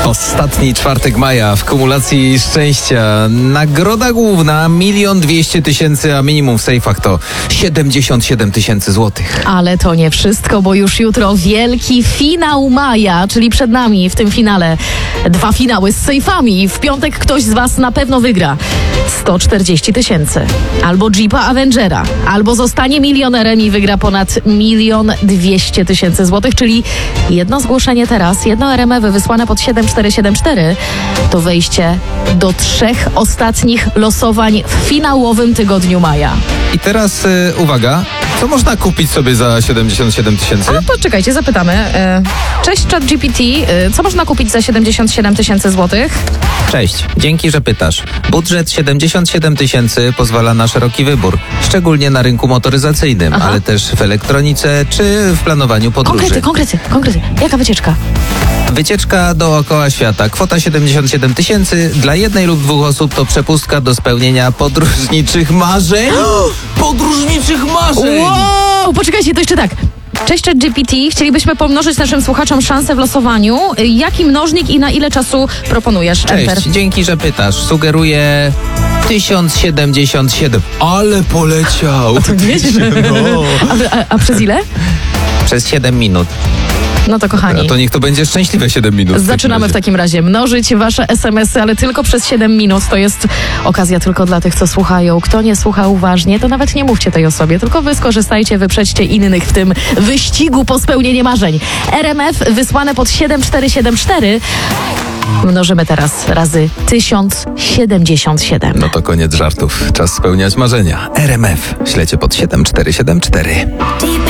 Ostatni czwartek maja w kumulacji szczęścia. Nagroda główna 1 200 000, a minimum w sejfach to 77 000 złotych. Ale to nie wszystko, bo już jutro wielki finał maja, czyli przed nami w tym finale 2 finały z sejfami. W piątek ktoś z was na pewno wygra 140 000. Albo Jeepa Avengera, albo zostanie milionerem i wygra ponad 1 200 000 złotych, czyli jedno zgłoszenie teraz, jedno RMF wysłane pod 7474 to wejście do 3 ostatnich losowań w finałowym tygodniu maja. I teraz uwaga, co można kupić sobie za 77 000? No to czekajcie, zapytamy. Cześć ChatGPT, co można kupić za 77 000 złotych? Cześć, dzięki, że pytasz. Budżet 77 000 pozwala na szeroki wybór, szczególnie na rynku motoryzacyjnym, ale też w elektronice czy w planowaniu podróży. Konkrety. Jaka wycieczka? Wycieczka dookoła świata. Kwota 77 000 dla jednej lub 2 osób to przepustka do spełnienia podróżniczych marzeń. Podróżniczych marzeń! Wow, poczekajcie, to jeszcze tak. Cześć ChatGPT, chcielibyśmy pomnożyć naszym słuchaczom szansę w losowaniu. Jaki mnożnik i na ile czasu proponujesz? Enter. Cześć, dzięki, że pytasz. Sugeruję 1077. Ale poleciał. No. A przez ile? Przez 7 minut. No to kochani. A to niech to będzie szczęśliwe 7 minut. Zaczynamy w takim razie mnożyć wasze SMS-y, ale tylko przez 7 minut. To jest okazja tylko dla tych, co słuchają. Kto nie słucha uważnie, to nawet nie mówcie tej osobie, tylko wy skorzystajcie, wyprzedźcie innych w tym wyścigu po spełnienie marzeń. RMF wysłane pod 7474 mnożymy teraz razy 1077. No to koniec żartów. Czas spełniać marzenia. RMF. Ślecie pod 7474.